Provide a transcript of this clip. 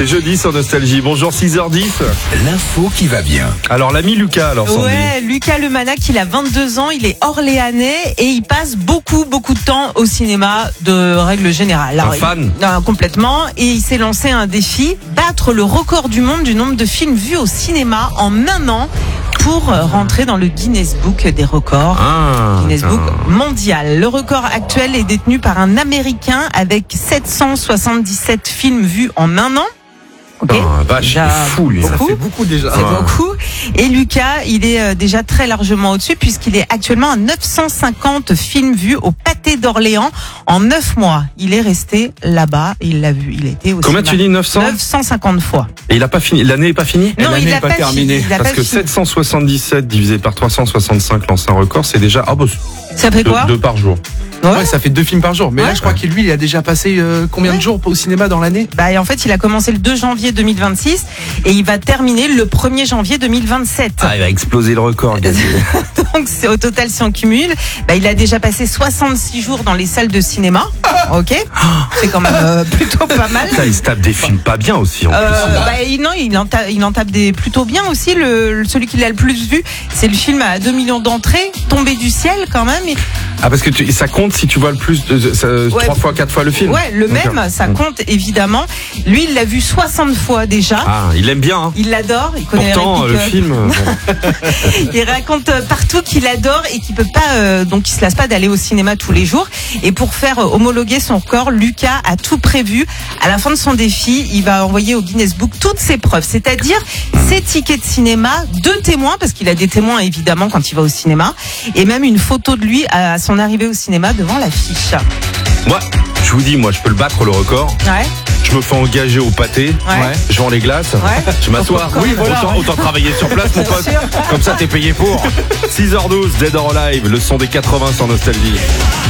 C'est jeudi sur Nostalgie. Bonjour, 6h10. L'info qui va bien. Alors, l'ami Lucas, alors, Sandy. Ouais, Lucas Lemanac, il a 22 ans, il est orléanais et il passe beaucoup de temps au cinéma de règle générale. Alors, Un fan complètement. Et il s'est lancé un défi, battre le record du monde du nombre de films vus au cinéma en un an pour rentrer dans le Guinness Book des records. Guinness Book mondial. Le record actuel est détenu par un Américain avec 777 films vus en un an. Okay. Vache, il est fou, lui. Ça fait beaucoup déjà. C'est beaucoup. Et Lucas, il est déjà très largement au-dessus puisqu'il est actuellement à 950 films vus au Pâté d'Orléans en 9 mois. Il est resté là-bas et il l'a vu. Il a été au Combien cinéma. tu dis, 950 fois. Et il a pas fini. L'année n'est pas finie? Non, l'année il n'est n'a pas pas terminée. fini. Il a Parce pas que fini. 777 divisé par 365 l'ancien record, c'est déjà Ça fait quoi? deux par jour. Ouais, ça fait 2 films par jour. Mais là, je crois qu'il il a déjà passé combien de jours au cinéma dans l'année? Et en fait, il a commencé le 2 janvier 2026 et il va terminer le 1er janvier 2027. Il va exploser le record. Donc, au total, si on cumule, il a déjà passé 66 jours dans les salles de cinéma. Ok, c'est quand même plutôt pas mal. Ça, il se tape des films pas bien aussi, en plus. Non, il en tape des plutôt bien aussi. Celui qu'il a le plus vu, c'est le film à 2 millions d'entrées, Tombé du ciel quand même. Parce que ça compte si tu vois le plus de 3 fois, 4 fois le film. Ouais, le même, ça compte évidemment. Lui, il l'a vu 60 fois déjà. Il aime bien, hein. Il l'adore, il connaît Pourtant, les le répliques, film. Il raconte partout qu'il adore et qu'il peut pas, donc il se lasse pas d'aller au cinéma tous les jours. Et pour faire homologuer son record, Lucas a tout prévu. À la fin de son défi, il va envoyer au Guinness Book toutes ses preuves, c'est-à-dire ses tickets de cinéma, 2 témoins, parce qu'il a des témoins évidemment quand il va au cinéma, et même une photo de lui à son arrivée au cinéma devant l'affiche. Moi, je vous dis, je peux le battre le record. Ouais. Je me fais engager au pâté. Ouais. Je vends les glaces. Ouais. Je m'assois. Oui, voilà. Autant travailler sur place, mon pote. Comme ça, t'es payé pour. 6h12, Dead or Alive, le son des 80 sans Nostalgie.